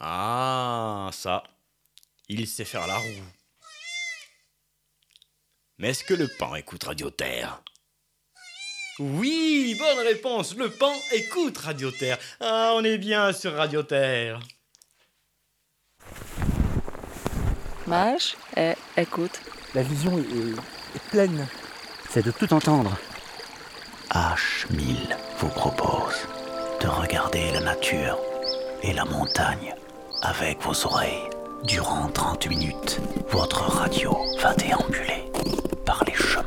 Ah, ça, il sait faire la roue. Mais est-ce que le paon écoute Radio Terre? Oui, bonne réponse, le paon écoute Radio Terre. Ah, on est bien sur Radio Terre. Mage, écoute. La vision est pleine. C'est de tout entendre. H1000 vous propose de regarder la nature et la montagne avec vos oreilles. Durant 30 minutes, votre radio va déambuler par les chemins